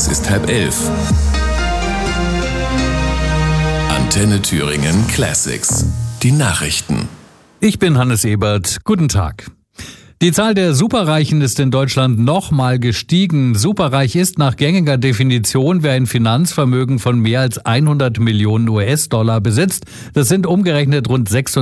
Es ist 10:30. Antenne Thüringen Classics. Die Nachrichten. Ich bin Hannes Ebert. Guten Tag. Die Zahl der Superreichen ist in Deutschland nochmal gestiegen. Superreich ist nach gängiger Definition, wer ein Finanzvermögen von mehr als 100 Millionen US-Dollar besitzt. Das sind umgerechnet rund